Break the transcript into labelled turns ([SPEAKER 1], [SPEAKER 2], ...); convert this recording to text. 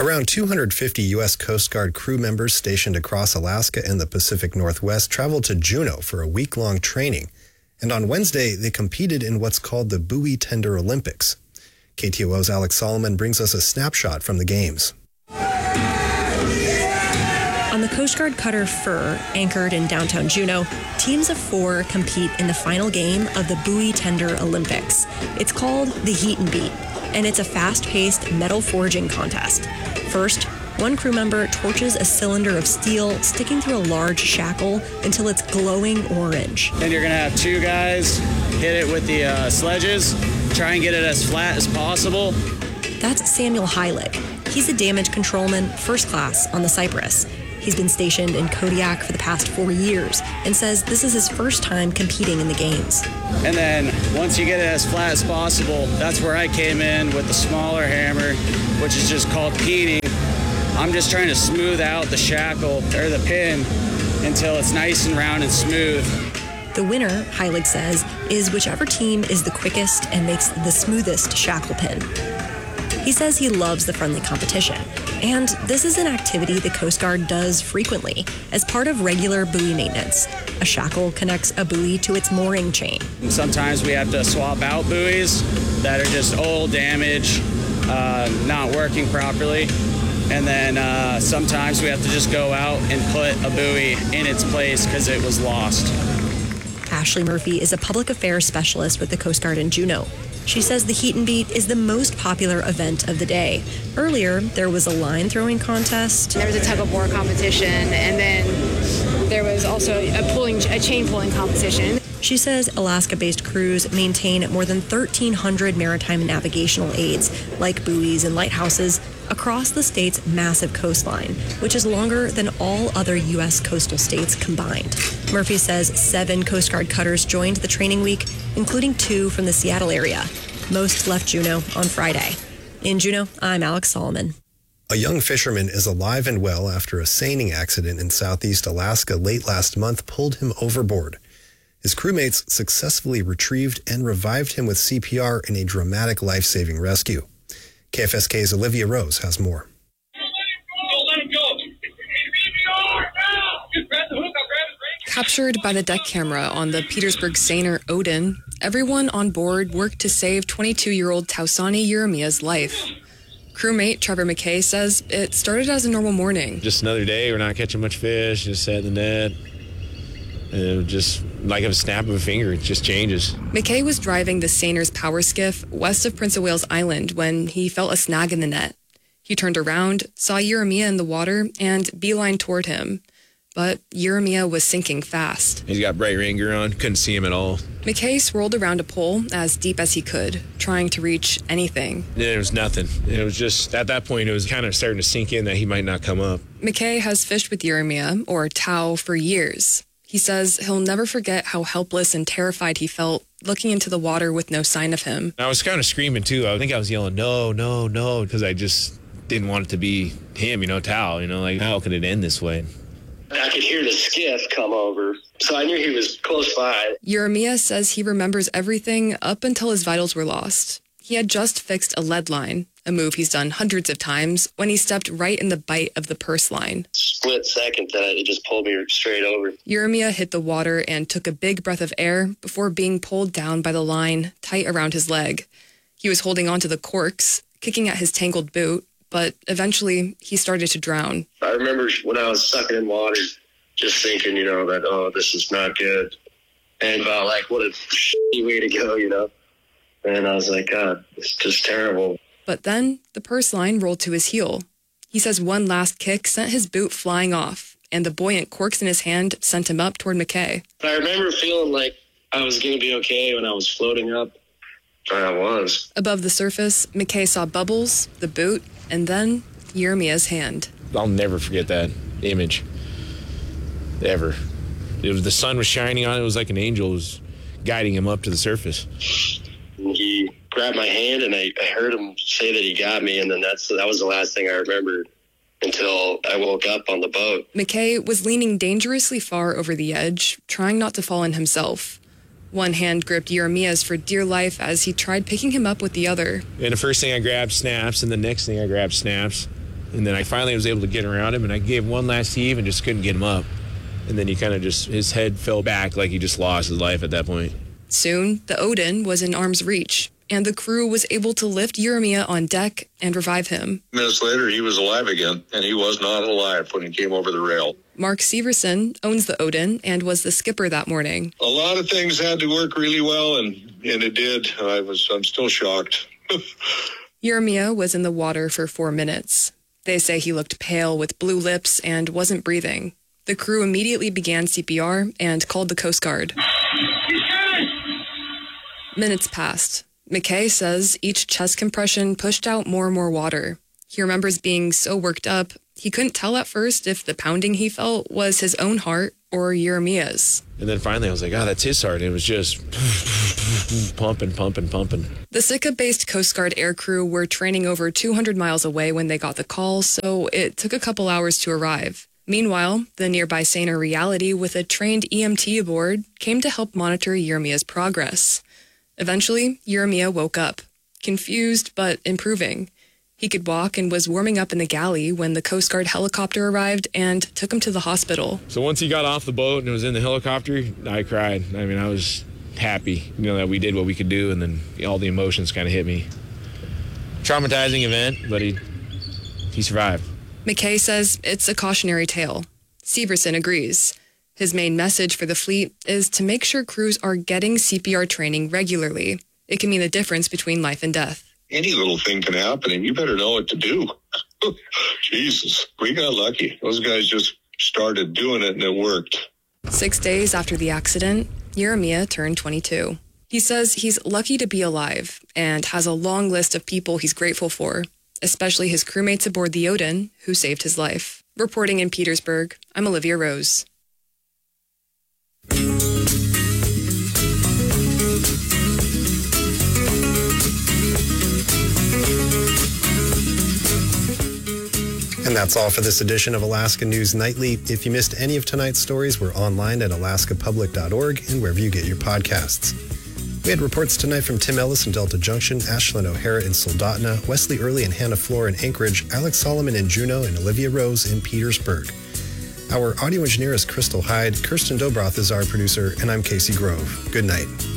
[SPEAKER 1] Around 250 U.S. Coast Guard crew members stationed across Alaska and the Pacific Northwest traveled to Juneau for a week-long training. And on Wednesday, they competed in what's called the Buoy Tender Olympics. KTOO's Alex Solomon brings us a snapshot from the games.
[SPEAKER 2] On the Coast Guard cutter Fur, anchored in downtown Juneau, teams of 4 compete in the final game of the Buoy Tender Olympics. It's called the Heat and Beat, and it's a fast-paced metal forging contest. First, one crew member torches a cylinder of steel sticking through a large shackle until it's glowing orange.
[SPEAKER 3] Then you're going to have 2 guys hit it with the sledges, try and get it as flat as possible.
[SPEAKER 2] That's Samuel Heilig. He's a damage controlman, first class, on the Cypress. He's been stationed in Kodiak for the past 4 years and says this is his first time competing in the games.
[SPEAKER 3] And then once you get it as flat as possible, that's where I came in with the smaller hammer, which is just called peening. I'm just trying to smooth out the shackle or the pin until it's nice and round and smooth.
[SPEAKER 2] The winner, Heilig says, is whichever team is the quickest and makes the smoothest shackle pin. He says he loves the friendly competition, and this is an activity the Coast Guard does frequently as part of regular buoy maintenance. A shackle connects a buoy to its mooring chain.
[SPEAKER 3] Sometimes we have to swap out buoys that are just old, damaged, not working properly. And then sometimes we have to just go out and put a buoy in its place because it was lost.
[SPEAKER 2] Ashley Murphy is a public affairs specialist with the Coast Guard in Juneau. She says the Heat and Beat is the most popular event of the day. Earlier, there was a line throwing contest.
[SPEAKER 4] There was a tug-of-war competition, and then there was also a chain pulling competition.
[SPEAKER 2] She says Alaska-based crews maintain more than 1,300 maritime navigational aids, like buoys and lighthouses, across the state's massive coastline, which is longer than all other U.S. coastal states combined. Murphy says 7 Coast Guard cutters joined the training week, including 2 from the Seattle area. Most left Juneau on Friday. In Juneau, I'm Alex Solomon.
[SPEAKER 1] A young fisherman is alive and well after a seining accident in southeast Alaska late last month pulled him overboard. His crewmates successfully retrieved and revived him with CPR in a dramatic life-saving rescue. KFSK's Olivia Rose has more.
[SPEAKER 5] Captured by the deck camera on the Petersburg seiner Odin, everyone on board worked to save 22-year-old Tausani Yeremia's life. Crewmate Trevor McKay says it started as a normal morning.
[SPEAKER 6] Just another day, we're not catching much fish, just sat in the net. And just like a snap of a finger, it just changes.
[SPEAKER 5] McKay was driving the seiner's power skiff west of Prince of Wales Island when he felt a snag in the net. He turned around, saw Yeremia in the water, and beeline toward him. But Yeremia was sinking fast.
[SPEAKER 6] He's got bright rain gear on, couldn't see him at all.
[SPEAKER 5] McKay swirled around a pole as deep as he could, trying to reach anything.
[SPEAKER 6] There was nothing. It was just, at that point, it was kind of starting to sink in that he might not come up.
[SPEAKER 5] McKay has fished with Yeremia, or Tau, for years. He says he'll never forget how helpless and terrified he felt looking into the water with no sign of him.
[SPEAKER 6] I was kind of screaming, too. I think I was yelling, no, no, no, because I just didn't want it to be him, Tau, like, how could it end this way?
[SPEAKER 7] I could hear the skiff come over, so I knew he was close by.
[SPEAKER 5] Yeremia says he remembers everything up until his vitals were lost. He had just fixed a lead line, a move he's done hundreds of times, when he stepped right in the bite of the purse line.
[SPEAKER 7] Split second, it just pulled me straight over.
[SPEAKER 5] Yeremia hit the water and took a big breath of air before being pulled down by the line tight around his leg. He was holding onto the corks, kicking at his tangled boot, but eventually he started to drown.
[SPEAKER 7] I remember when I was sucking in water, just thinking, that, this is not good. And about, what a shitty way to go, And I was like, God, it's just terrible.
[SPEAKER 5] But then the purse line rolled to his heel. He says one last kick sent his boot flying off, and the buoyant corks in his hand sent him up toward McKay.
[SPEAKER 7] I remember feeling like I was going to be okay when I was floating up. I was.
[SPEAKER 5] Above the surface, McKay saw bubbles, the boot, and then Yeremia's hand.
[SPEAKER 6] I'll never forget that image. Ever. The sun was shining on it. It was like an angel was guiding him up to the surface.
[SPEAKER 7] He grabbed my hand, and I heard him say that he got me, and then that was the last thing I remembered until I woke up on the boat.
[SPEAKER 5] McKay was leaning dangerously far over the edge, trying not to fall in himself. One hand gripped Yeremia's for dear life as he tried picking him up with the other.
[SPEAKER 6] And the first thing I grabbed snaps, and the next thing I grabbed snaps. And then I finally was able to get around him, and I gave one last heave and just couldn't get him up. And then he kind of his head fell back like he just lost his life at that point.
[SPEAKER 5] Soon, the Odin was in arm's reach, and the crew was able to lift Jeremiah on deck and revive him.
[SPEAKER 8] Minutes later, he was alive again, and he was not alive when he came over the rail.
[SPEAKER 5] Mark Severson owns the Odin and was the skipper that morning.
[SPEAKER 8] A lot of things had to work really well, and it did. I'm still shocked.
[SPEAKER 5] Jeremiah was in the water for 4 minutes. They say he looked pale with blue lips and wasn't breathing. The crew immediately began CPR and called the Coast Guard. Minutes passed. McKay says each chest compression pushed out more and more water. He remembers being so worked up, he couldn't tell at first if the pounding he felt was his own heart or Jeremiah's.
[SPEAKER 6] And then finally I was like, that's his heart. And it was just pumping.
[SPEAKER 5] The Sitka-based Coast Guard air crew were training over 200 miles away when they got the call, so it took a couple hours to arrive. Meanwhile, the nearby Saner Reality with a trained EMT aboard came to help monitor Jeremiah's progress. Eventually, Jeremiah woke up, confused but improving. He could walk and was warming up in the galley when the Coast Guard helicopter arrived and took him to the hospital.
[SPEAKER 6] So once he got off the boat and was in the helicopter, I cried. I mean, I was happy, that we did what we could do, and then all the emotions kind of hit me. Traumatizing event, but he survived.
[SPEAKER 5] McKay says it's a cautionary tale. Severson agrees. His main message for the fleet is to make sure crews are getting CPR training regularly. It can mean the difference between life and death.
[SPEAKER 8] Any little thing can happen, and you better know what to do. Jesus, we got lucky. Those guys just started doing it, and it worked.
[SPEAKER 5] 6 days after the accident, Jeremiah turned 22. He says he's lucky to be alive and has a long list of people he's grateful for, especially his crewmates aboard the Odin who saved his life. Reporting in Petersburg, I'm Olivia Rose.
[SPEAKER 1] And that's all for this edition of Alaska News Nightly. If you missed any of tonight's stories, we're online at alaskapublic.org and wherever you get your podcasts. We had reports tonight from Tim Ellis in Delta Junction, Ashlyn O'Hara in Soldotna, Wesley Early and Hannah Floor in Anchorage, Alex Solomon in Juneau, and Olivia Rose in Petersburg. Our audio engineer is Crystal Hyde, Kirsten Dobroth is our producer, and I'm Casey Grove. Good night.